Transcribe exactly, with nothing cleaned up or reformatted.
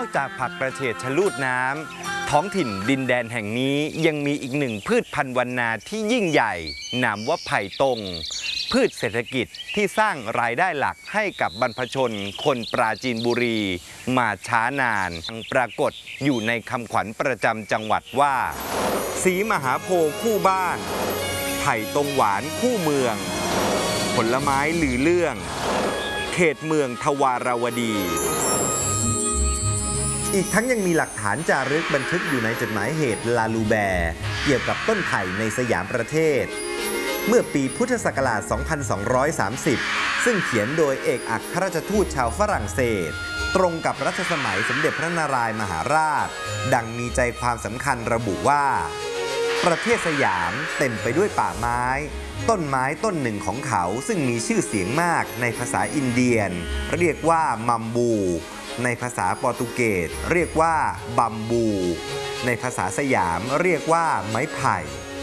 จากผักกระเฉดชะลูดน้ำท้องถิ่นดินแดนแห่งนี้ยังมีอีกหนึ่งพืชพันธุ์วรรณนาที่ยิ่งใหญ่นามว่าไผ่ตงพืชเศรษฐกิจที่สร้างรายได้หลักให้กับบรรพชนคนปราจีนบุรีมาช้านานปรากฏอยู่ในคำขวัญประจำจังหวัดว่าศรีมหาโพธิ์คู่บ้านไผ่ตงหวานคู่เมืองผลไม้ลือเรื่องเขตเมืองทวารวดีอีกทั้งยังมีหลักฐานจารึกบันทึกอยู่ในจดหมายเหตุลาลูแบร์เกี่ยวกับต้นไผ่ในสยามประเทศเมื่อปีพุทธศักราช สองพันสองร้อยสามสิบ ซึ่งเขียนโดยเอกอัครราชทูตชาวฝรั่งเศสตรงกับรัชสมัยสมเด็จพระนารายมหาราชดังมีใจความสำคัญระบุว่าประเทศสยามเต็มไปด้วยป่าไม้ต้นไม้ต้นหนึ่งของเขาซึ่งมีชื่อเสียงมากในภาษาอินเดียนเรียกว่ามัมบูในภาษาโปรตุเกสเรียกว่าบัมบูในภาษาสยามเรียกว่าไม้ไผ่